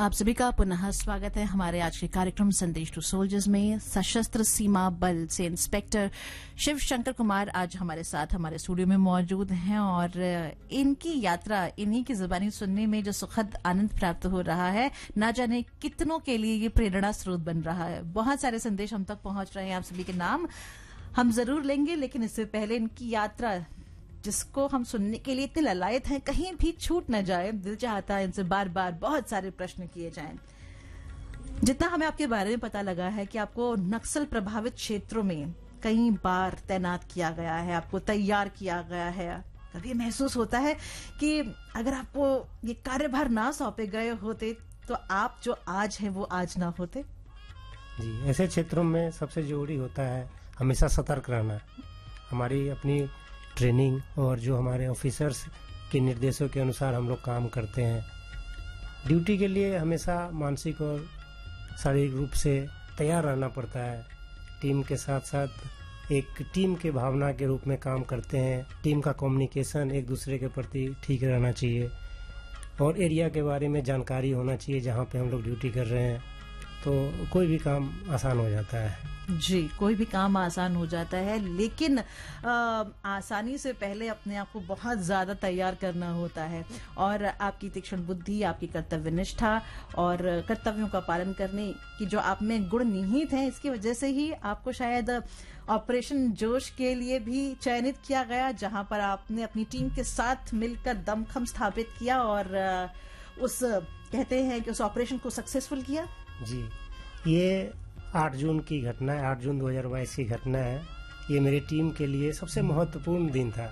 आप सभी का पुनः स्वागत है हमारे आज के कार्यक्रम संदेश टू सोल्जर्स में। सशस्त्र सीमा बल से इंस्पेक्टर शिव शंकर कुमार आज हमारे साथ हमारे स्टूडियो में मौजूद हैं और इनकी यात्रा, इन्हीं की जुबानी सुनने में जो सुखद आनंद प्राप्त हो रहा है, ना जाने कितनों के लिए ये प्रेरणा स्रोत बन रहा है। बहुत सारे संदेश हम तक पहुंच रहे हैं, आप सभी के नाम हम जरूर लेंगे, लेकिन इससे पहले इनकी यात्रा जिसको हम सुनने के लिए इतने ललायत हैं, कहीं भी छूट न जाए। दिल चाहता है इनसे बार बार बहुत सारे प्रश्न किए जाएं। जितना हमें आपके बारे में पता लगा है कि आपको नक्सल प्रभावित क्षेत्रों में कई बार तैनात किया गया है, आपको तैयार किया गया है। कभी महसूस होता है कि अगर आपको ये कार्यभार ना सौंपे गए होते तो आप जो आज हैं वो आज ना होते? जी, ऐसे क्षेत्रों में सबसे जरूरी होता है हमेशा सतर्क रहना। हमारी अपनी ट्रेनिंग और जो हमारे ऑफिसर्स के निर्देशों के अनुसार हम लोग काम करते हैं। ड्यूटी के लिए हमेशा मानसिक और शारीरिक रूप से तैयार रहना पड़ता है। टीम के साथ साथ एक टीम के भावना के रूप में काम करते हैं। टीम का कम्युनिकेशन एक दूसरे के प्रति ठीक रहना चाहिए और एरिया के बारे में जानकारी होना चाहिए जहाँ पे हम लोग ड्यूटी कर रहे हैं, तो कोई भी काम आसान हो जाता है। जी, कोई भी काम आसान हो जाता है, लेकिन आसानी से पहले अपने आप को बहुत ज्यादा तैयार करना होता है। और आपकी तीक्ष्ण बुद्धि, आपकी कर्तव्य निष्ठा और कर्तव्यों का पालन करने की जो आप में गुण निहित हैं, इसकी वजह से ही आपको शायद ऑपरेशन जोश के लिए भी चयनित किया गया, जहां पर आपने अपनी टीम के साथ मिलकर दमखम स्थापित किया और उस कहते हैं कि उस ऑपरेशन को सक्सेसफुल किया। जी, ये 8 जून की घटना है, 8 जून 2022 की घटना है। ये मेरी टीम के लिए सबसे महत्वपूर्ण दिन था।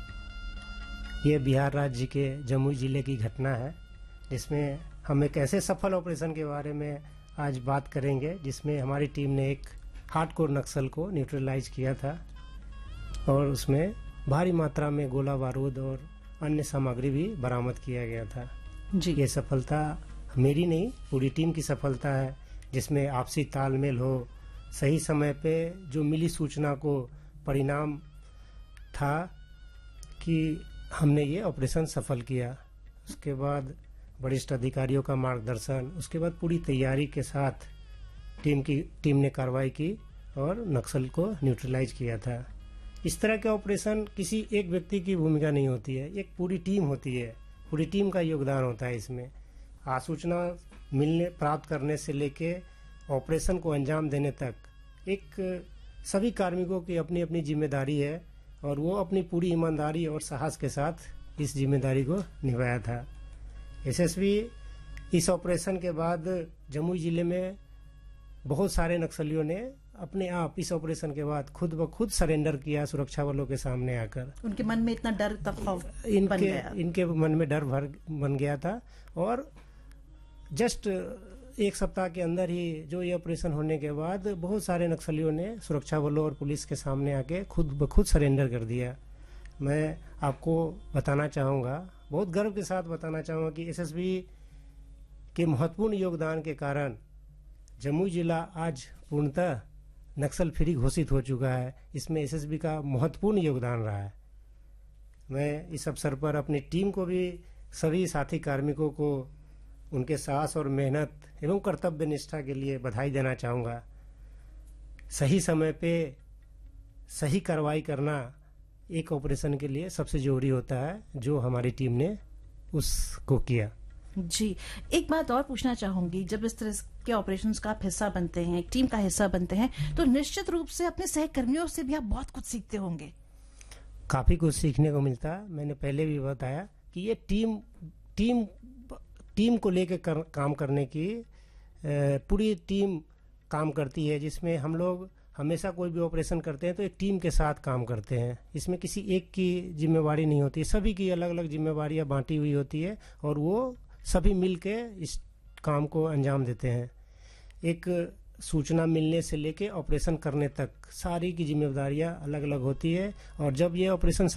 ये बिहार राज्य के जमुई जिले की घटना है, जिसमें हम एक ऐसे सफल ऑपरेशन के बारे में आज बात करेंगे जिसमें हमारी टीम ने एक हार्डकोर नक्सल को न्यूट्रलाइज किया था और उसमें भारी मात्रा में गोला बारूद और अन्य सामग्री भी बरामद किया गया था। जी, ये सफलता मेरी नहीं, पूरी टीम की सफलता है, जिसमें आपसी तालमेल हो, सही समय पे जो मिली सूचना को परिणाम था कि हमने ये ऑपरेशन सफल किया। उसके बाद वरिष्ठ अधिकारियों का मार्गदर्शन, उसके बाद पूरी तैयारी के साथ टीम ने कार्रवाई की और नक्सल को न्यूट्रलाइज किया था। इस तरह के ऑपरेशन किसी एक व्यक्ति की भूमिका नहीं होती है, एक पूरी टीम होती है, पूरी टीम का योगदान होता है इसमें। सूचना प्राप्त करने से लेके ऑपरेशन को अंजाम देने तक एक सभी कार्मिकों की अपनी अपनी जिम्मेदारी है और वो अपनी पूरी ईमानदारी और साहस के साथ इस जिम्मेदारी को निभाया था। एसएसबी इस ऑपरेशन के बाद जमुई जिले में बहुत सारे नक्सलियों ने अपने आप इस ऑपरेशन के बाद खुद ब खुद सरेंडर किया सुरक्षा बलों के सामने आकर। उनके मन में इतना डर खौफ इनके मन में डर बन गया था और जस्ट एक सप्ताह के अंदर ही जो ये ऑपरेशन होने के बाद बहुत सारे नक्सलियों ने सुरक्षा बलों और पुलिस के सामने आके खुद ब खुद सरेंडर कर दिया। मैं आपको बताना चाहूँगा, बहुत गर्व के साथ बताना चाहूँगा कि एसएसबी के महत्वपूर्ण योगदान के कारण जमुई जिला आज पूर्णतः नक्सल फ्री घोषित हो चुका है। इसमें एसएसबी का महत्वपूर्ण योगदान रहा है। मैं इस अवसर पर अपनी टीम को भी, सभी साथी कार्मिकों को उनके साहस और मेहनत एवं कर्तव्य निष्ठा के लिए बधाई देना चाहूँगा। सही समय पे सही कार्रवाई करना एक ऑपरेशन के लिए सबसे जरूरी होता है, जो हमारी टीम ने उसको किया। जी, एक बात और पूछना चाहूंगी, जब इस तरह के ऑपरेशंस का आप हिस्सा बनते हैं, एक टीम का हिस्सा बनते हैं, तो निश्चित रूप से अपने सहकर्मियों से भी आप बहुत कुछ सीखते होंगे। काफी कुछ सीखने को मिलता है। मैंने पहले भी बताया कि ये टीम को लेकर काम करने की पूरी टीम काम करती है, जिसमें हम लोग हमेशा कोई भी ऑपरेशन करते हैं तो एक टीम के साथ काम करते हैं। इसमें किसी एक की जिम्मेवारी नहीं होती, सभी की अलग अलग जिम्मेवारियां बांटी हुई होती है और वो सभी मिलके इस काम को अंजाम देते हैं। एक सूचना मिलने से लेके ऑपरेशन करने तक सारी की जिम्मेदारियां अलग अलग होती है और जब ये ऑपरेशन